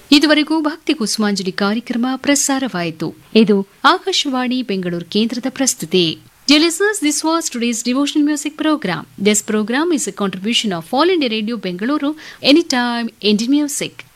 ಇದುವರೆಗೂ ಭಕ್ತಿ ಕುಸುಮಾಂಜಲಿ ಕಾರ್ಯಕ್ರಮ ಪ್ರಸಾರವಾಯಿತು. ಇದು ಆಕಾಶವಾಣಿ ಬೆಂಗಳೂರು ಕೇಂದ್ರದ ಪ್ರಸ್ತುತಿ. Dear listeners, this was today's devotional music program. This program is a contribution of All India Radio Bengaluru, Anytime Indian Music.